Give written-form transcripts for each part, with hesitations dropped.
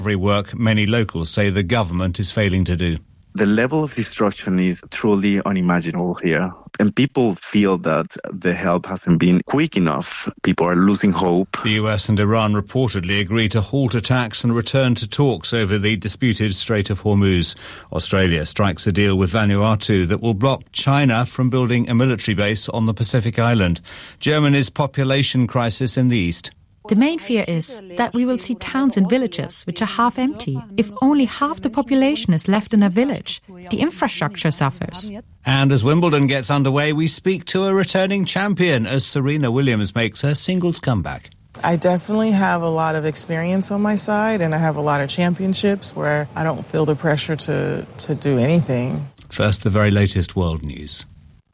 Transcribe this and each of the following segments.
Work many locals say the government is failing to do. The level of destruction is truly unimaginable here. And people feel that the help hasn't been quick enough. People are losing hope. The US and Iran reportedly agreed to halt attacks and return to talks over the disputed Strait of Hormuz. Australia strikes a deal with Vanuatu that will block China from building a military base on the Pacific island. Germany's population crisis in the east. The main fear is that we will see towns and villages which are half empty. If only half the population is left in a village, the infrastructure suffers. And as Wimbledon gets underway, we speak to a returning champion as Serena Williams makes her singles comeback. I definitely have a lot of experience on my side, and I have a lot of championships where I don't feel the pressure to do anything. First, the very latest world news.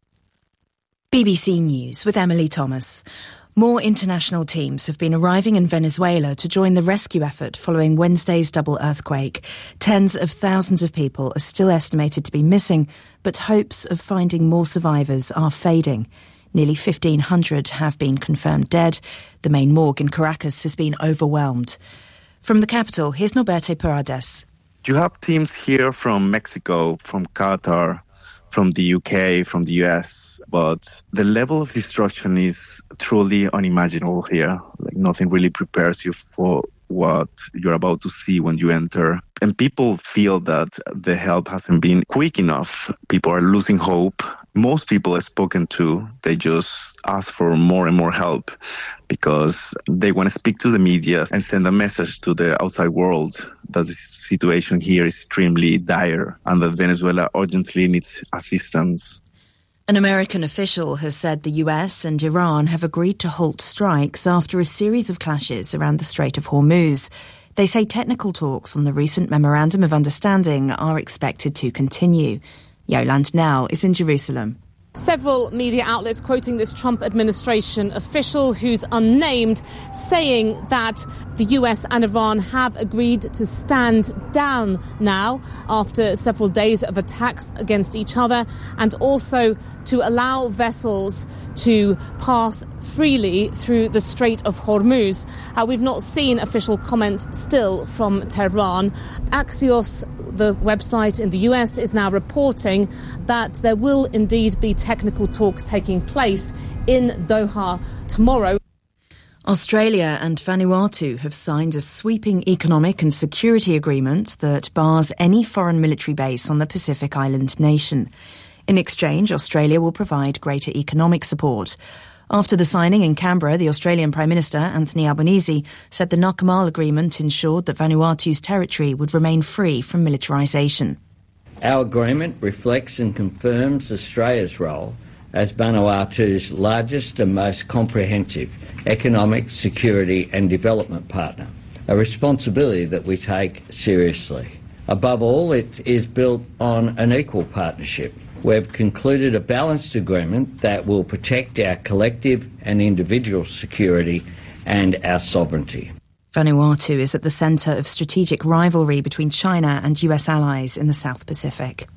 BBC News with Emily Thomas. More international teams have been arriving in Venezuela to join the rescue effort following Wednesday's double earthquake. Tens of thousands of people are still estimated to be missing, but hopes of finding more survivors are fading. Nearly 1,500 have been confirmed dead. The main morgue in Caracas has been overwhelmed. From the capital, here's Norberto Parades. You have teams here from Mexico, from Qatar, from the UK, from the US, but the level of destruction is truly unimaginable here. Like, nothing really prepares you for what you're about to see when you enter. And people feel that the help hasn't been quick enough. People are losing hope. Most people I've spoken to, they just ask for more and more help because they want to speak to the media and send a message to the outside world that the situation here is extremely dire and that Venezuela urgently needs assistance. An American official has said the US and Iran have agreed to halt strikes after a series of clashes around the Strait of Hormuz. They say technical talks on the recent Memorandum of Understanding are expected to continue. Yolande Nell is in Jerusalem. Several media outlets quoting this Trump administration official, who's unnamed, saying that the US and Iran have agreed to stand down now after several days of attacks against each other, and also to allow vessels to pass freely through the Strait of Hormuz. We've not seen official comment still from Tehran. Axios, the website in the US, is now reporting that there will indeed be technical talks taking place in Doha tomorrow. Australia and Vanuatu have signed a sweeping economic and security agreement that bars any foreign military base on the Pacific island nation. In exchange, Australia will provide greater economic support. After the signing in Canberra, the Australian Prime Minister, Anthony Albanese, said the Nakamal Agreement ensured that Vanuatu's territory would remain free from militarisation. Our agreement reflects and confirms Australia's role as Vanuatu's largest and most comprehensive economic, security and development partner, a responsibility that we take seriously. Above all, it is built on an equal partnership. We've concluded a balanced agreement that will protect our collective and individual security and our sovereignty. Vanuatu is at the centre of strategic rivalry between China and US allies in the South Pacific.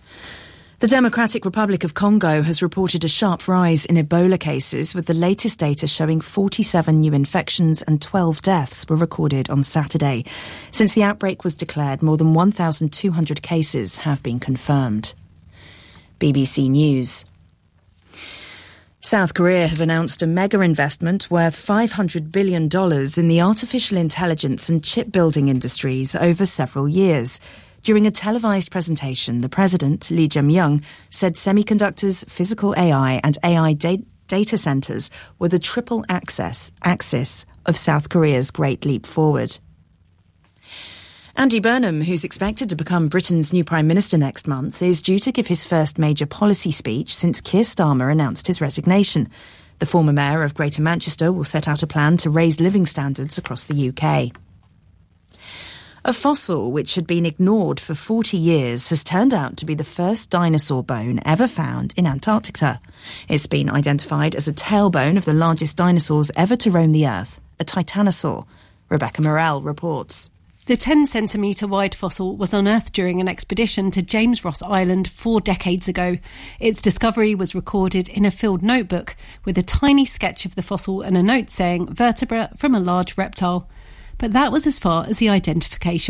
The Democratic Republic of Congo has reported a sharp rise in Ebola cases, with the latest data showing 47 new infections and 12 deaths were recorded on Saturday. Since the outbreak was declared, more than 1,200 cases have been confirmed. BBC News. South Korea has announced a mega investment worth $500 billion in the artificial intelligence and chip building industries over several years. During a televised presentation, the president, Lee Jae-myung, said semiconductors, physical AI and AI data centres were the triple axis of South Korea's Great Leap Forward. Andy Burnham, who's expected to become Britain's new Prime Minister next month, is due to give his first major policy speech since Keir Starmer announced his resignation. The former mayor of Greater Manchester will set out a plan to raise living standards across the UK. A fossil which had been ignored for 40 years has turned out to be the first dinosaur bone ever found in Antarctica. It's been identified as a tailbone of the largest dinosaurs ever to roam the Earth, a titanosaur. Rebecca Morell reports. The 10-centimetre wide fossil was unearthed during an expedition to James Ross Island 4 decades ago. Its discovery was recorded in a field notebook with a tiny sketch of the fossil and a note saying vertebra from a large reptile. but that was as far as the identification